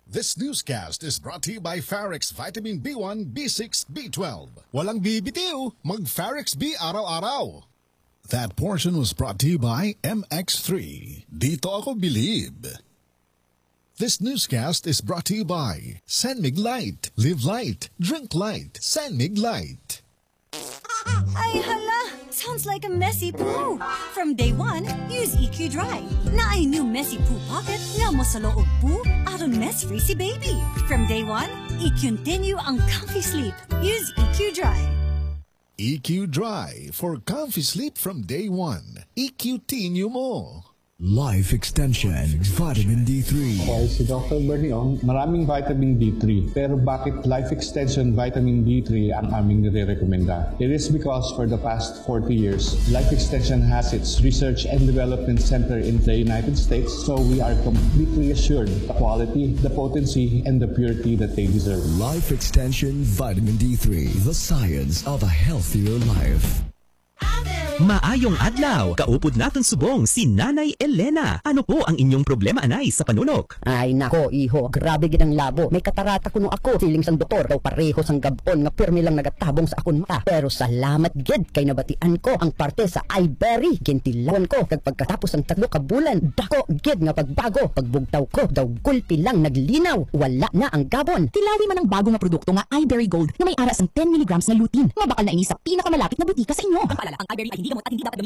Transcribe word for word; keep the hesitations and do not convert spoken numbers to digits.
This newscast is brought to you by Farex Vitamin B one, B six, B twelve. Walang bibitiw, mag-Farex B araw-araw. That portion was brought to you by M X three. Dito ako believe. This newscast is brought to you by Sanmig Light. Live light, drink light. Sanmig Light. Ay, hala! Sounds like a messy poo. From day one, use E Q Dry. Na ay new messy poo pocket nga mo sa loob poo aron mess-free si baby. From day one, i-continue ang comfy sleep. Use E Q Dry. E Q Dry for comfy sleep from day one. E Q tinyo mo. Life Extension Vitamin D three. Okay, si Doctor Berniong, maraming vitamin D three. Pero bakit Life Extension Vitamin D three ang aming nire-recommenda? It is because for the past forty years, Life Extension has its research and development center in the United States, so we are completely assured the quality, the potency, and the purity that they deserve. Life Extension Vitamin D three, the science of a healthier life. Maayong adlaw, kaupod naton subong si Nanay Elena. Ano po ang inyong problema, anay, sa panunok? Ay nako, iho, grabe gid ang labo. May katarata kuno ako. Feeling sang doktor daw pareho sang gabon nga pirmi lang nagatabong sa akon mata. Pero salamat gid kay nabatian ko ang parte sa iBerry. Gintilon ko kag pagkatapos ang tatlo ka bulan, dako gid nga pagbago. Pagbugtaw ko daw gulpi lang naglinaw. Wala na ang gabon. Tilali man ang bago nga produkto nga iBerry Gold na may ara sang ten milligrams na lutein. Mabakal na ini sa pinakamalapit na butika sa inyo. Ang paalala, ang iBerry ay hindi gamot at hindi dapat gamitin